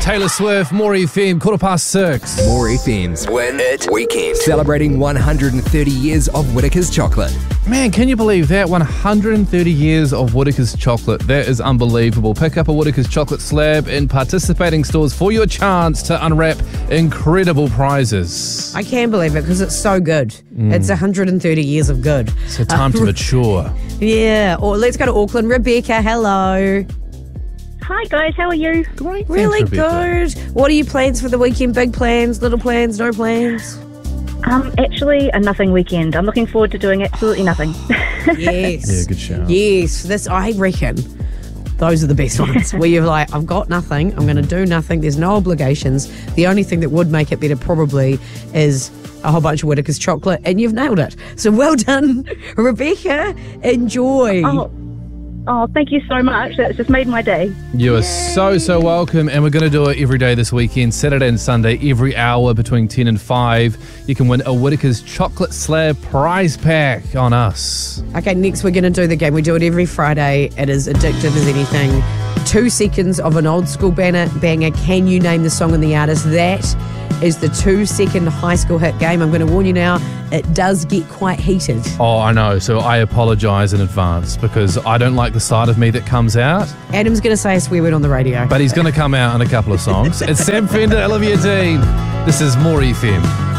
Taylor Swift, More FM, 6:15. More FM's Win It Weekend. celebrating 130 years of Whittaker's chocolate. Man, can you believe that? 130 years of Whittaker's chocolate. That is unbelievable. Pick up a Whittaker's chocolate slab in participating stores for your chance to unwrap incredible prizes. I can believe it because it's so good. It's 130 years of good. So time to mature. Yeah. Or let's go to Auckland. Rebecca, hello. Hi guys, how are you? Great. Really Thanks, Rebecca. good. What are your plans for the weekend? Big plans, little plans, no plans? Actually a nothing weekend. I'm looking forward to doing absolutely nothing. Yes. Yeah, good shout. Yes. This, I reckon, those are the best ones where you're like, I've got nothing. I'm going to do nothing. There's no obligations. The only thing that would make it better probably is a whole bunch of Whittaker's chocolate, and you've nailed it. So well done, Rebecca. Enjoy. Oh, thank you so much. That's just made my day. You are so welcome, and we're going to do it every day this weekend, Saturday and Sunday, every hour between 10 and 5. You can win a Whittaker's chocolate slab prize pack on us. Okay, next we're going to do the game. We do it every Friday. It is addictive as anything. 2 seconds of an old school banger. Can you name the song and the artist? That is the 2-second high school hit game. I'm going to warn you now, it does get quite heated. Oh, I know. So I apologise in advance because I don't like the side of me that comes out. Adam's going to say a swear word on the radio. But he's going to come out in a couple of songs. It's Sam Fender, Olivia Dean. This is More FM.